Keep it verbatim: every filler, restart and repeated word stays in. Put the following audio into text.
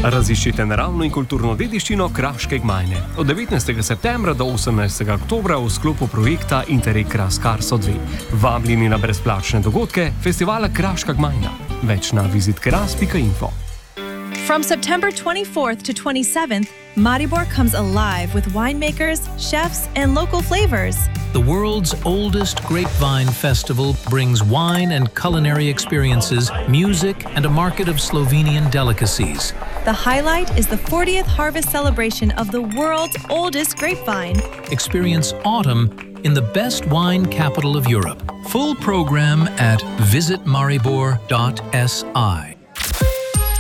Raziščite naravno in kulturno dediščino Kraške gmajne. Od devetnajstega septembra do osemnajstega oktobra v sklopu projekta Interreg Kras Karso dve. Vabljeni na brezplačne dogodke festivala Kraška gmajna. Več na vizitkras pika info. From September twenty-fourth to twenty-seventh, Maribor comes alive with winemakers, chefs, and local flavors. The world's oldest grapevine festival brings wine and culinary experiences, music, and a market of Slovenian delicacies. The highlight is the fortieth harvest celebration of the world's oldest grapevine. Experience autumn in the best wine capital of Europe. Full program at visit maribor dot s i.